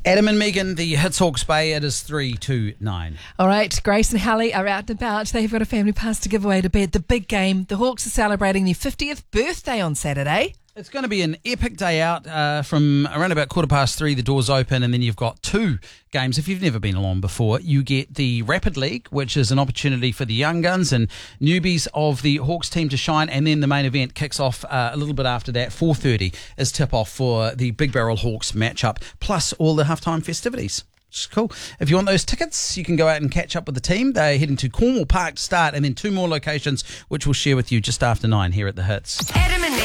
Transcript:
Adam and Megan, the Hits Hawke's Bay, it is 3-2-9. All right, Grace and Hallie are out and about. They've got a family pass to give away to bed. The big game. The Hawks are celebrating their 50th birthday on Saturday. It's going to be an epic day out from around about 3:15. The doors open, and then you've got two games. If you've never been along before, you get the Rapid League, which is an opportunity for the young guns and newbies of the Hawks team to shine, and then the main event kicks off a little bit after that. 4:30 is tip-off for the Big Barrel Hawks matchup, plus all the halftime festivities. Which is cool. If you want those tickets, you can go out and catch up with the team. They're heading to Cornwall Park to start, and then two more locations, which we'll share with you just after 9 here at The Hits. Adam and